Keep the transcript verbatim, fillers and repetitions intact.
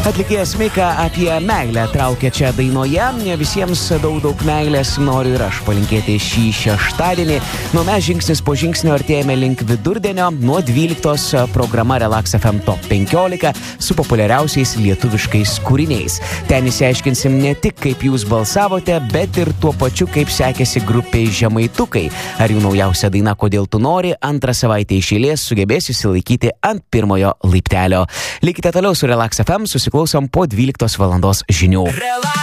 Atlikėjas Mika apie meilę traukia čia dainoje. Visiems daug daug meilės noriu ir aš palinkėti šį šeštadienį. Nu, mes žingsnis po žingsnio artėjame link vidurdienio. Nuo dvyliktos programa Relax F M Top penkiolika su populiariausiais lietuviškais kūriniais. Ten išsiaiškinsim ne tik, kaip jūs balsavote, bet ir tuo pačiu, kaip sekėsi grupiai Žemaitukai. Ar jų naujausia daina Kodėl tu nori antrą savaitę iš eilės sugebės išsilaikyti ant pirmojo laiptelio. Likite toliau su Relax F M, susiklausom po dvyliktos valandos žinių.